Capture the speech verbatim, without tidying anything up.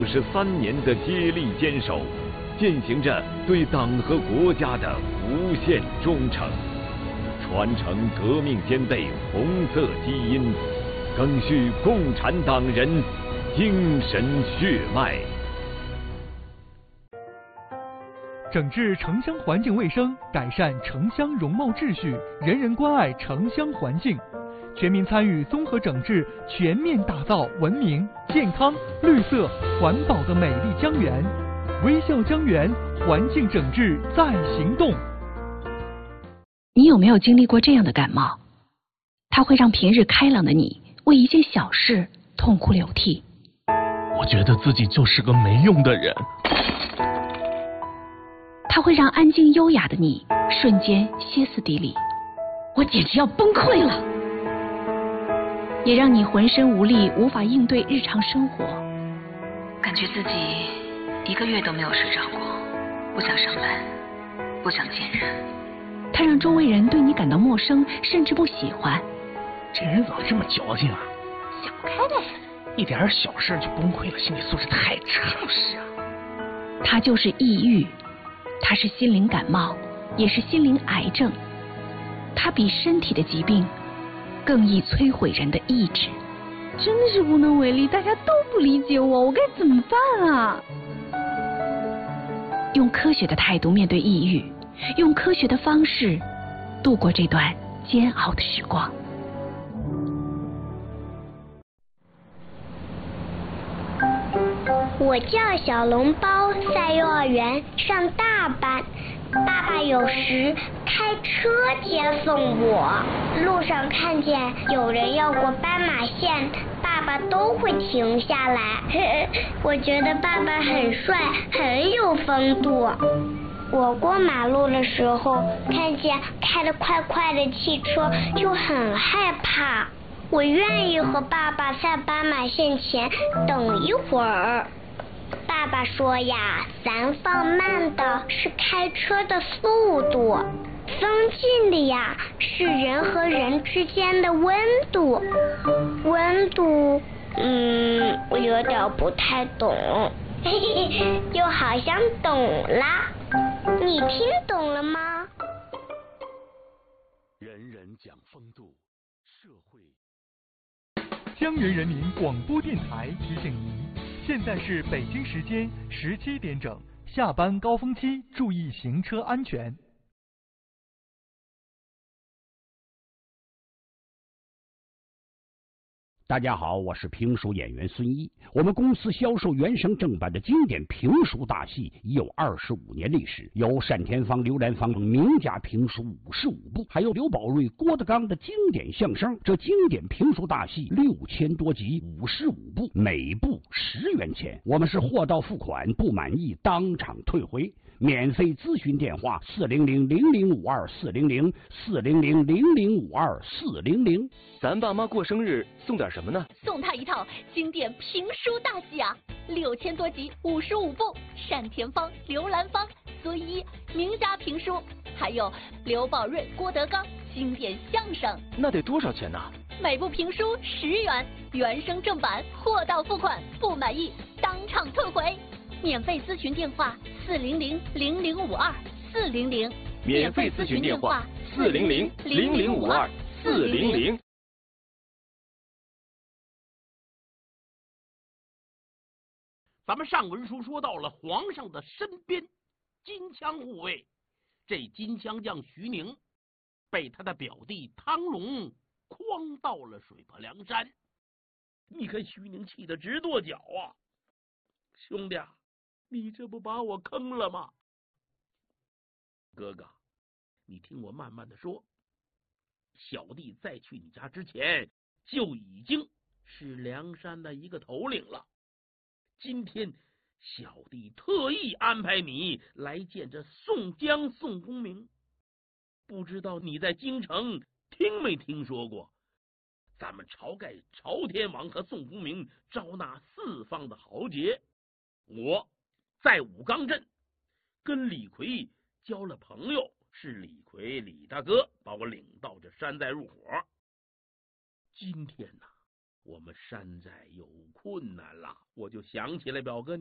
是三年的接力坚守，践行着对党和国家的无限忠诚，传承革命先辈红色基因，赓续共产党人精神血脉。 整治城乡环境卫生，改善城乡容貌秩序，人人关爱城乡环境，全民参与综合整治，全面打造文明、健康、绿色、环保的美丽江源。微笑江源，环境整治在行动。 你有没有经历过这样的感冒？它会让平日开朗的你为一件小事痛哭流涕。 我觉得自己就是个没用的人。 它会让安静优雅的你瞬间歇斯底里，我简直要崩溃了。也让你浑身无力，无法应对日常生活， 感觉自己一个月都没有睡着过，不想上班，不想见人。 它让周围人对你感到陌生，甚至不喜欢。 这人怎么这么矫情啊？ 想不开呗， 一点小事就崩溃了，心理素质太差。 就是啊， 它就是抑郁，它是心灵感冒，也是心灵癌症。它比身体的疾病更易摧毁人的意志。 真的是无能为力，大家都不理解我，我该怎么办啊？ 用科学的态度面对抑郁，用科学的方式度过这段煎熬的时光。 我叫小笼包，在幼儿园上大班。爸爸有时开车接送我，路上看见有人要过斑马线，爸爸都会停下来。我觉得爸爸很帅，很有风度。我过马路的时候，看见开得快快的汽车，就很害怕。我愿意和爸爸在斑马线前等一会儿。爸爸说呀，咱放慢的是开车的速度，放近的呀是人和人之间的温度。温度，嗯，我有点不太懂，嘿嘿，又好像懂啦。你听懂了吗？ 人人讲风度，社会。 江源人民广播电台提醒您，现在是北京时间十七点整，下班高峰期，注意行车安全。 大家好，我是评书演员孙一。我们公司销售原声正版的经典评书大戏已有二十五年历史，有单田芳、刘兰芳名家评书五十五部，还有刘宝瑞、郭德纲的经典相声。这经典评书大戏六千多集，五十五部，每部十元钱。我们是货到付款，不满意当场退回。免费咨询电话：四零零零零五二四零零四零零零零五二四零零。 咱爸妈过生日送点什么呢？ 送他一套经典评书大戏啊，六千多集，五十五部，单田芳、刘兰芳、孙一名家评书，还有刘宝瑞、郭德纲经典相声。 那得多少钱呢？ 每部评书十元，原声正版，货到付款，不满意当场退回。免费咨询电话：四零零零零五二四零零。 免费咨询电话：四零零零零五二四零零。 咱们上文书说到了皇上的身边金枪护卫，这金枪将徐宁被他的表弟汤龙诓到了水泊梁山。你看徐宁气得直跺脚啊！兄弟，你这不把我坑了吗？哥哥，你听我慢慢的说，小弟在去你家之前就已经是梁山的一个头领了。今天小弟特意安排你来见这宋江宋公明，不知道你在京城听没听说过，咱们晁盖晁天王和宋公明招纳四方的豪杰，我在武冈镇跟李逵交了朋友，是李逵李大哥把我领到这山寨入伙。今天呐、啊， 我们山寨有困难了。我就想起来表哥